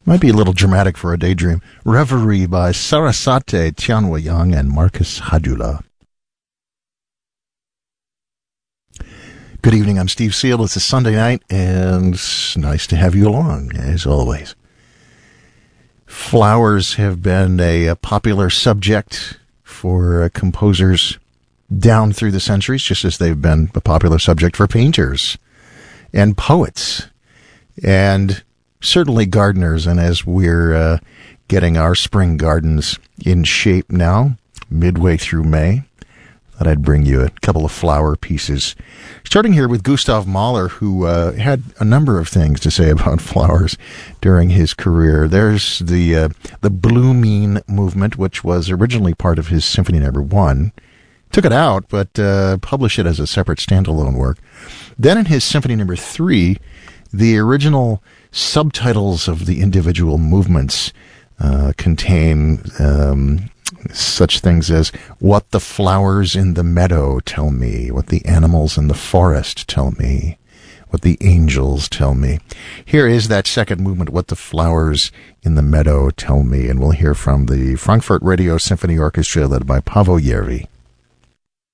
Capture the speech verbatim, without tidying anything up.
Might be a little dramatic for a daydream. Reverie by Sarasate, Tianhua Yang, and Marcus Hadula. Good evening, I'm Steve Seal. It's a Sunday night, and it's nice to have you along, as always. Flowers have been a, a popular subject for uh, composers down through the centuries, just as they've been a popular subject for painters and poets, and certainly gardeners. And as we're uh, getting our spring gardens in shape now, midway through May, thought I'd bring you a couple of flower pieces. Starting here with Gustav Mahler, who uh, had a number of things to say about flowers during his career. There's the uh, the blooming movement, which was originally part of his Symphony Number One. Took it out, but uh, published it as a separate standalone work. Then in his Symphony Number Three, the original subtitles of the individual movements uh, contain um, such things as "What the flowers in the meadow tell me," "What the animals in the forest tell me," "What the angels tell me." Here is that second movement, "What the flowers in the meadow tell me," and we'll hear from the Frankfurt Radio Symphony Orchestra led by Paavo Järvi.